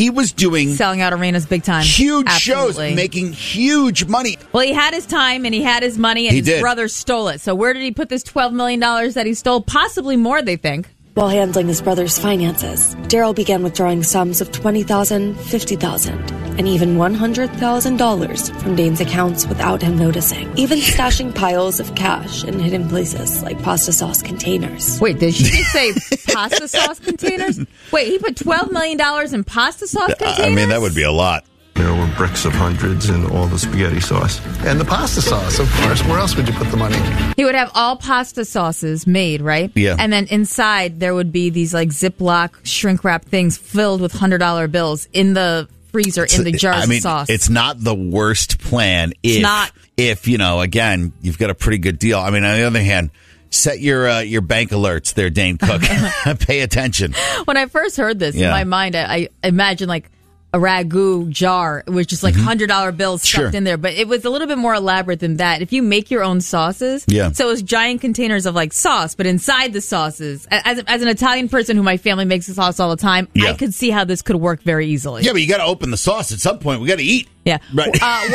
he was doing selling out arenas big time. Huge Absolutely. shows, making huge money. Well, he had his time and he had his money, and his brother stole it. So where did he put this $12 million that he stole? Possibly more, they think. While handling his brother's finances, Daryl began withdrawing sums of $20,000, $50,000, and even $100,000 from Dane's accounts without him noticing, even stashing piles of cash in hidden places like pasta sauce containers. Wait, did she just say pasta sauce containers? Wait, he put $12 million in pasta sauce containers? I mean, that would be a lot. There were bricks of hundreds in all the spaghetti sauce. And the pasta sauce, of course. Where else would you put the money? He would have all pasta sauces made, right? Yeah. And then inside there would be these like Ziploc shrink wrap things filled with $100 bills in the freezer in the jars of sauce. It's not the worst plan if you know, again, you've got a pretty good deal. I mean, on the other hand, set your bank alerts there, Dane Cook. Pay attention. When I first heard this, in my mind, I imagined like a ragu jar. It was just like $100 bills stuffed in there. But it was a little bit more elaborate than that. If you make your own sauces, so it was giant containers of like sauce, but inside the sauces, as an Italian person who my family makes the sauce all the time, I could see how this could work very easily. Yeah, but you got to open the sauce at some point. We got to eat. Yeah. Right.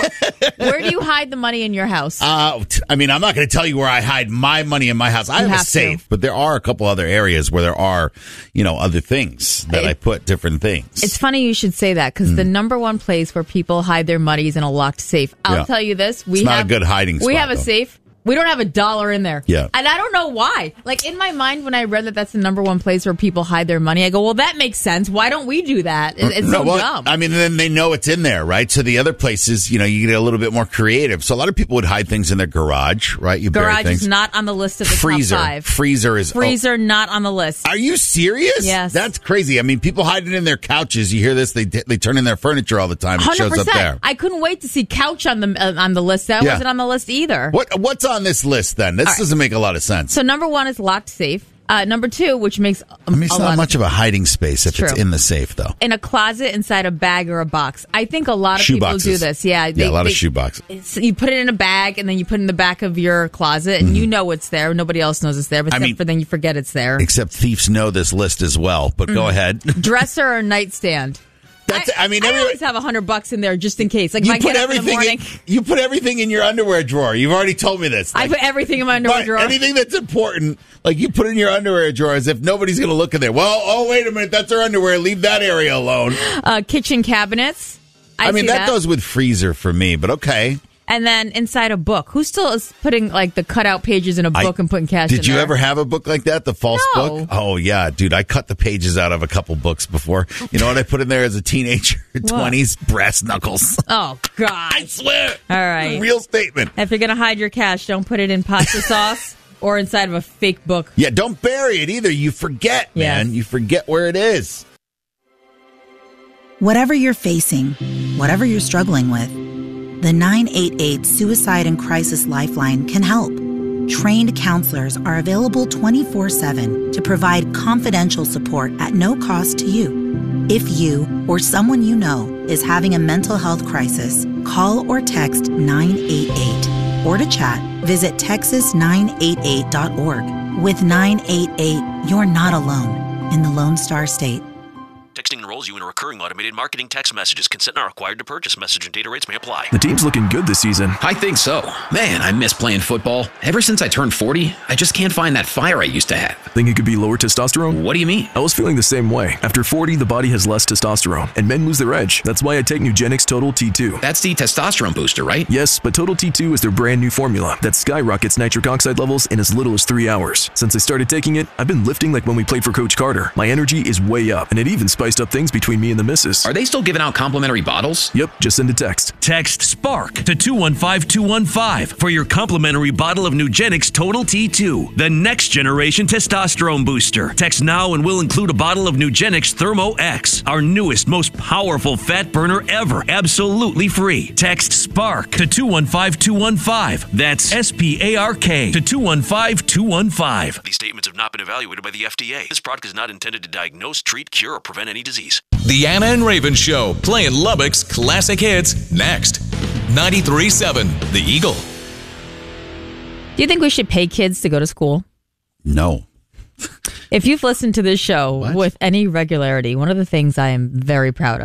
Where do you hide the money in your house? I mean, I'm not going to tell you where I hide my money in my house. I have a safe, but there are a couple other areas where there are, other things that I put different things. It's funny you should say that because the number one place where people hide their money is in a locked safe. I'll tell you this. It's not a good hiding spot. We have a safe. We don't have $1 in there. Yeah. And I don't know why. Like, in my mind, when I read that that's the number one place where people hide their money, I go, well, that makes sense. Why don't we do that? It's so dumb. I mean, then they know it's in there, right? So the other places, you get a little bit more creative. So a lot of people would hide things in their garage, right? Garage is not on the list of the freezer. top 5. Freezer not on the list. Are you serious? Yes. That's crazy. I mean, people hide it in their couches. You hear this? They turn in their furniture all the time. It 100%. shows up there. I couldn't wait to see couch on the list. That wasn't on the list either. What's on this list then? This doesn't make a lot of sense. So number 1 is locked safe. Number 2, which makes it's not much of a hiding space if it's in the safe, though. In a closet, inside a bag or a box. I think a lot of people do this. Yeah, a lot of shoe boxes. You put it in a bag, and then you put it in the back of your closet, and you know it's there. Nobody else knows it's there, but then you forget it's there. Except thieves know this list as well, but go ahead. Dresser or nightstand. I always have $100 in there just in case. Like, if I get up in the morning, you put everything in your underwear drawer. You've already told me this. I put everything in my underwear drawer. Anything that's important, like you put in your underwear drawer as if nobody's going to look in there. Well, wait a minute, that's our underwear. Leave that area alone. Kitchen cabinets. I mean, that goes with freezer for me, but okay. And then inside a book. Who still is putting like the cutout pages in a book and putting cash in there? Did you ever have a book like that, the false book? Oh, yeah, dude. I cut the pages out of a couple books before. You know what I put in there as a teenager? 20s brass knuckles. Oh, God. I swear. All right. Real statement. If you're going to hide your cash, don't put it in pasta sauce or inside of a fake book. Yeah, don't bury it either. You forget, man. You forget where it is. Whatever you're facing, whatever you're struggling with, the 988 Suicide and Crisis Lifeline can help. Trained counselors are available 24/7 to provide confidential support at no cost to you. If you or someone you know is having a mental health crisis, call or text 988. Or to chat, visit texas988.org. With 988, you're not alone in the Lone Star State. Texting enrolls you in a recurring automated marketing text messages. Consent not required to purchase. Message and data rates may apply. The team's looking good this season. I think so. Man, I miss playing football. Ever since I turned 40, I just can't find that fire I used to have. Think it could be lower testosterone? What do you mean? I was feeling the same way. After 40, the body has less testosterone, and men lose their edge. That's why I take Nugenix Total T2. That's the testosterone booster, right? Yes, but Total T2 is their brand new formula that skyrockets nitric oxide levels in as little as 3 hours. Since I started taking it, I've been lifting like when we played for Coach Carter. My energy is way up, and it even spiced up things between me and the missus. Are they still giving out complimentary bottles? Yep, just send a text. Text SPARK to 215215 for your complimentary bottle of Nugenix Total T2, the next generation testosterone booster. Text now and we'll include a bottle of Nugenix Thermo X, our newest, most powerful fat burner ever, absolutely free. Text SPARK to 215215. That's SPARK to 215215. These statements have not been evaluated by the FDA. This product is not intended to diagnose, treat, cure, or prevent any disease. The Anna and Raven Show, playing Lubbock's classic hits next. 93.7 The Eagle. Do you think we should pay kids to go to school? No. If you've listened to this show with any regularity, one of the things I am very proud of